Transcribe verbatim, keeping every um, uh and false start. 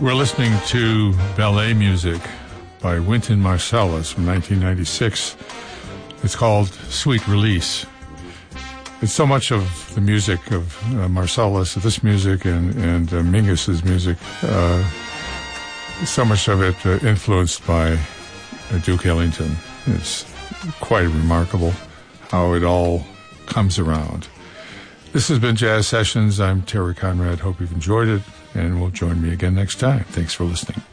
We're listening to ballet music by Wynton Marsalis from nineteen ninety-six. It's called Sweet Release. It's so much of the music of uh, Marsalis, this music, and, and uh, Mingus's music, uh, so much of it uh, influenced by uh, Duke Ellington. It's quite remarkable how it all comes around. This has been Jazz Sessions. I'm Terry Conrad. Hope you've enjoyed it, and will join me again next time. Thanks for listening.